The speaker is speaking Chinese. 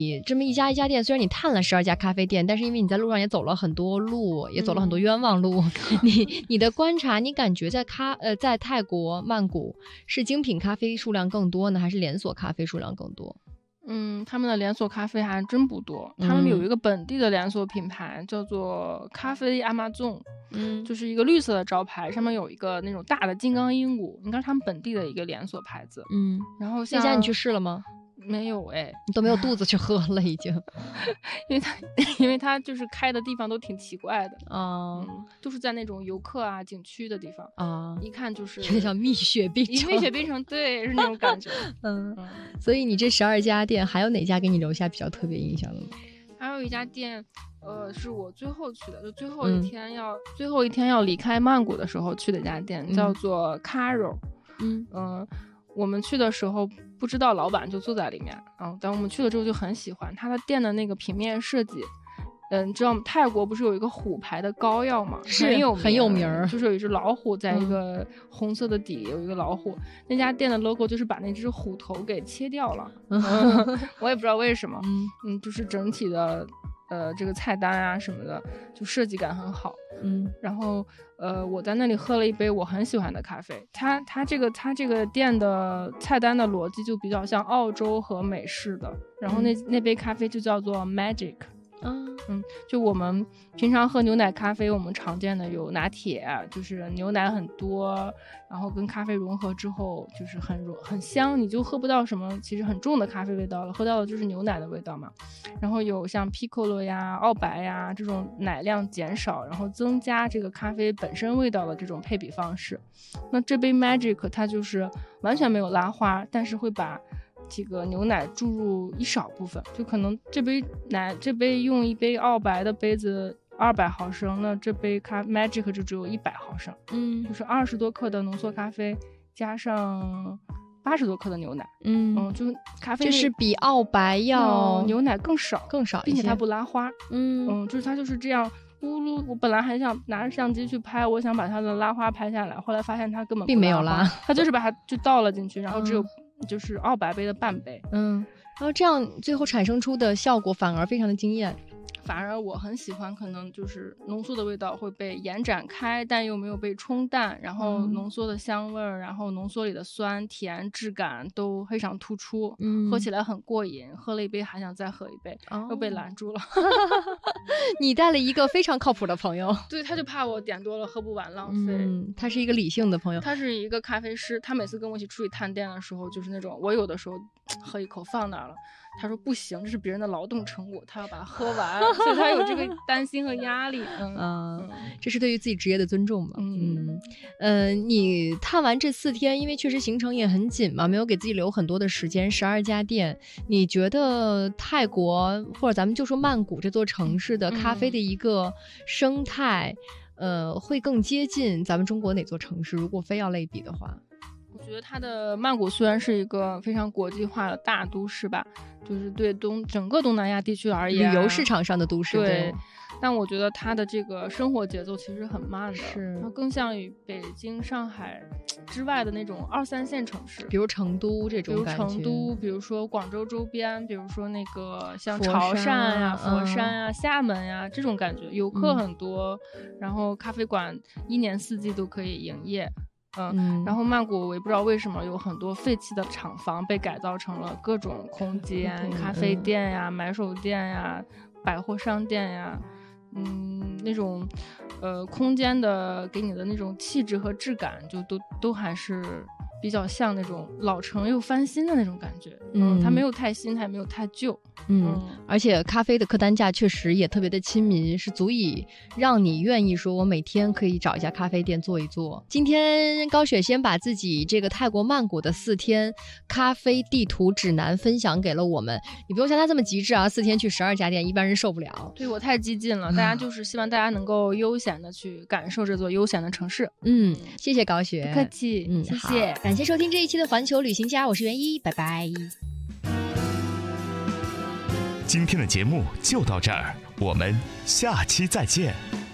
你这么一家一家店，虽然你探了12家咖啡店，但是因为你在路上也走了很多路，也走了很多冤枉路，你的观察，你感觉在泰国曼谷是精品咖啡数量更多呢，还是连锁咖啡数量更多？ 他们的连锁咖啡还真不多，他们有一个本地的连锁品牌叫做咖啡阿玛纵，就是一个绿色的招牌，上面有一个那种大的金刚鹦鹉，应该是他们本地的一个连锁牌子。然后那家你去试了吗？ 没有你都没有肚子去喝了已经。 因为它就是开的地方都挺奇怪的都是在那种游客啊景区的地方一看就是有点像蜜雪冰城，对，是那种感觉。 所以你这12家店还有哪家给你留下比较特别印象的吗？ 还有一家店是我最后去的，就最后一天要离开曼谷的时候去的一家店，叫做 Caro。我们去的时候不知道老板就坐在里面但我们去了之后就很喜欢他的店的那个平面设计。你知道泰国不是有一个虎牌的膏药吗？ 是很有名， 儿， 就是有一只老虎在一个红色的底有一个老虎，那家店的 logo 就是把那只虎头给切掉了。我也不知道为什么。就是整体的这个菜单啊什么的就设计感很好。然后我在那里喝了一杯我很喜欢的咖啡。它这个店的菜单的逻辑就比较像澳洲和美式的，然后那杯咖啡就叫做 Magic。就我们平常喝牛奶咖啡，我们常见的有拿铁，就是牛奶很多，然后跟咖啡融合之后就是很香，你就喝不到什么其实很重的咖啡味道了，喝到的就是牛奶的味道嘛。然后有像 Piccolo 呀、澳白呀这种奶量减少，然后增加这个咖啡本身味道的这种配比方式。那这杯 Magic 它就是完全没有拉花，但是会把这个牛奶注入一少部分，就可能这杯用一杯澳白的杯子200毫升，那这杯Magic 就只有100毫升。就是20多克的浓缩咖啡加上80多克的牛奶。就是咖啡就是比澳白要牛奶更少一些， 并且它不拉花。就是它就是这样咕噜。我本来还想拿着相机去拍，我想把它的拉花拍下来，后来发现它根本并没有拉， 它就是把它就倒了进去，然后只有就是澳白杯的半杯。 然后这样最后产生出的效果反而非常的惊艳。 反而我很喜欢，可能就是浓缩的味道会被延展开，但又没有被冲淡，然后浓缩的香味儿，然后浓缩里的酸甜质感都非常突出。喝起来很过瘾，喝了一杯还想再喝一杯。又被拦住了。 你带了一个非常靠谱的朋友。 对，他就怕我点多了喝不完浪费。 他是一个理性的朋友， 他是一个咖啡师，他每次跟我一起出去探店的时候，就是那种我有的时候喝一口放那儿了，他说不行，这是别人的劳动成果，他要把它喝完，所以他有这个担心和压力。 这是对于自己职业的尊重嘛。你探完这4天，因为确实行程也很紧嘛，没有给自己留很多的时间，12家店，你觉得泰国或者咱们就说曼谷这座城市的咖啡的一个生态会更接近咱们中国哪座城市，如果非要类比的话？ 我觉得它的曼谷虽然是一个非常国际化的大都市吧，就是对整个东南亚地区而言， 旅游市场上的都市。 对，但我觉得它的这个生活节奏其实很慢的， 是它更像于北京、上海之外的那种2、3线城市， 比如成都这种感觉， 比如成都，比如说广州周边，比如说那个像潮汕呀、佛山呀、厦门呀这种感觉，游客很多，然后咖啡馆1年4季都可以营业。然后曼谷我也不知道为什么有很多废弃的厂房被改造成了各种空间，咖啡店呀、买手店呀、百货商店呀，那种空间的给你的那种气质和质感就都还是比较像那种老城又翻新的那种感觉。它没有太新，它也没有太旧。 而且咖啡的客单价确实也特别的亲民，是足以让你愿意说我每天可以找一家咖啡店坐一坐。今天高雪先把自己这个泰国曼谷的4天咖啡地图指南分享给了我们。你不用像他这么极致啊，4天去12家店，一般人受不了。 对，我太激进了，大家就是希望大家能够悠闲的去感受这座悠闲的城市。 谢谢高雪。 不客气。谢谢。 感谢收听这一期的环球旅行家，我是袁一，拜拜。 今天的节目就到这儿，我们下期再见。